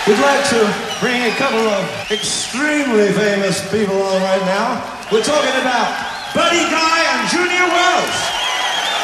We'd like to bring a couple of extremely famous people on right now. We're talking about